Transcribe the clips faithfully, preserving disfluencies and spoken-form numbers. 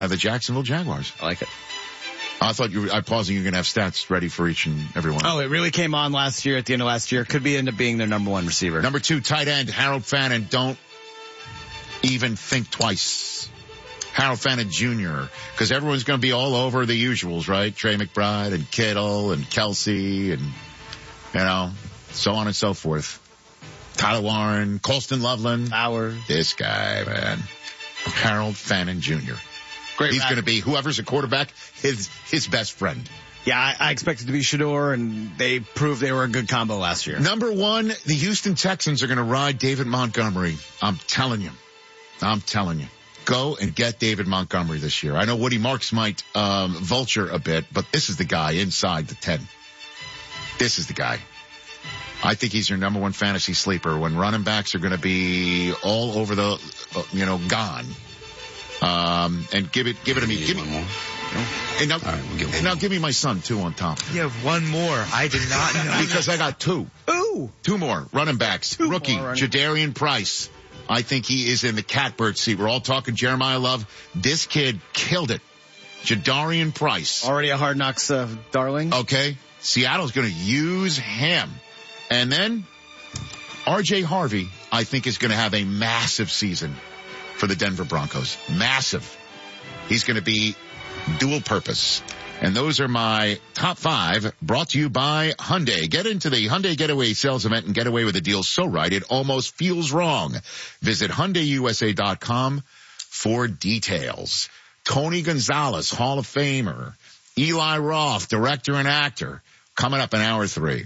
Uh, the Jacksonville Jaguars. I like it. I thought you were, I pausing, you're going to have stats ready for each and every one. Oh, it really came on last year, at the end of last year. Could be end up being their number one receiver. Number two, tight end, Harold Fannin. Don't even think twice. Harold Fannin Junior Because everyone's going to be all over the usuals, right? Trey McBride and Kittle and Kelsey and, you know, so on and so forth. Tyler Warren, Colston Loveland. Howard. This guy, man. Harold Fannin Junior Great. He's going to be, whoever's a quarterback, his his best friend. Yeah, I, I expected to be Shador, and they proved they were a good combo last year. Number one, the Houston Texans are going to ride David Montgomery. I'm telling you. I'm telling you. Go and get David Montgomery this year. I know Woody Marks might um, vulture a bit, but this is the guy inside the ten. This is the guy. I think he's your number one fantasy sleeper when running backs are going to be all over the, uh, you know, gone. Um, and give it, give it to me. Give me, more. and now, right, we'll and now give me my son too on top. You have one more. I did not know. Because I got two. Ooh. Two more running backs. Two Rookie, more running- Jadarian Price. I think he is in the catbird seat. We're all talking Jeremiah Love. This kid killed it. Jadarian Price. Already a Hard Knocks uh, darling. Okay. Seattle's going to use him. And then R J Harvey, I think, is going to have a massive season for the Denver Broncos. Massive. He's going to be dual purpose. And those are my top five, brought to you by Hyundai. Get into the Hyundai Getaway sales event and get away with a deal so right it almost feels wrong. Visit Hyundai U S A dot com for details. Tony Gonzalez, Hall of Famer. Eli Roth, director and actor. Coming up in hour three.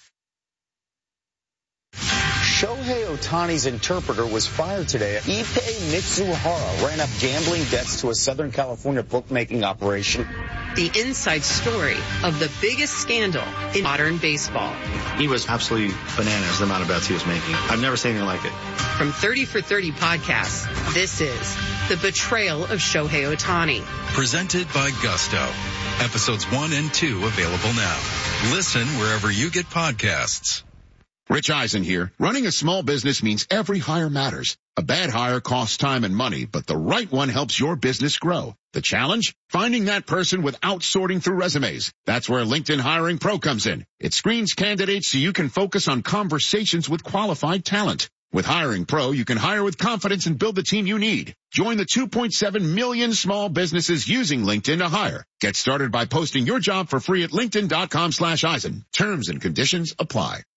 Shohei Ohtani's interpreter was fired today. Ippei Mitsuhara ran up gambling debts to a Southern California bookmaking operation. The inside story of the biggest scandal in modern baseball. He was absolutely bananas, the amount of bets he was making. I've never seen anything like it. From thirty for thirty podcasts, this is The Betrayal of Shohei Ohtani. Presented by Gusto. Episodes one and two available now. Listen wherever you get podcasts. Rich Eisen here. Running a small business means every hire matters. A bad hire costs time and money, but the right one helps your business grow. The challenge? Finding that person without sorting through resumes. That's where LinkedIn Hiring Pro comes in. It screens candidates so you can focus on conversations with qualified talent. With Hiring Pro, you can hire with confidence and build the team you need. Join the two point seven million small businesses using LinkedIn to hire. Get started by posting your job for free at linkedin dot com slash Eisen. Terms and conditions apply.